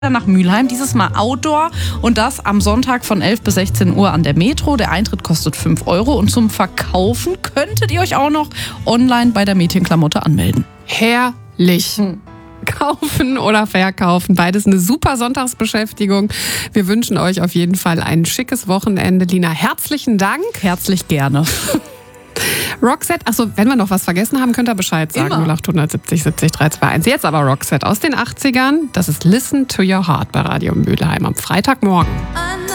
nach Mülheim, dieses Mal Outdoor und das am Sonntag von 11 bis 16 Uhr an der Metro. Der Eintritt kostet 5 Euro und zum Verkaufen könntet ihr euch auch noch online bei der Mädchenklamotte anmelden. Herrlich. Kaufen oder verkaufen, beides eine super Sonntagsbeschäftigung. Wir wünschen euch auf jeden Fall ein schickes Wochenende. Lina, herzlichen Dank. Herzlich gerne. Roxette, achso, wenn wir noch was vergessen haben, könnt ihr Bescheid sagen. 0870 70 321. Jetzt aber Roxette aus den 80ern. Das ist Listen to Your Heart bei Radio Mülheim am Freitagmorgen.